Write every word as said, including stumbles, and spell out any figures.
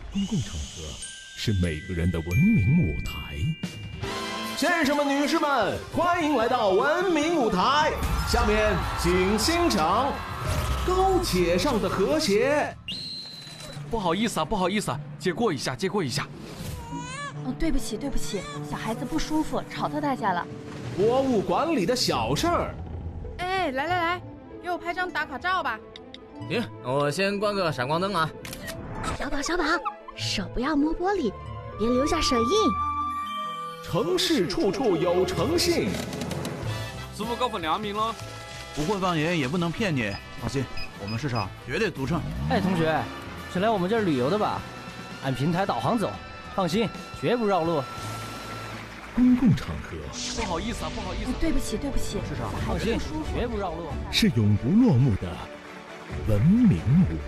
公共场合是每个人的文明舞台。先生们、女士们，欢迎来到文明舞台。下面请欣赏高且上的和谐。 不好意思啊，不好意思啊，借过一下，借过一下。 哦，对不起，对不起，小孩子不舒服，吵到大家了。 博物馆里的小事儿。 哎，来来来，给我拍张打卡照吧。 行，我先关个闪光灯啊。 小宝，小宝，手不要摸玻璃，别留下手印。 城市处处有诚信。 师傅高分良民了， 不会放盐也不能骗你。放心，我们市场绝对独创。 哎，同学，是来我们这儿旅游的吧？按平台导航走，放心，绝不绕路。 公共场合， 不好意思啊，不好意思、啊哦。对不起，对不起， 市场小孩子不舒服， 绝不绕路。 是永不落幕的文明舞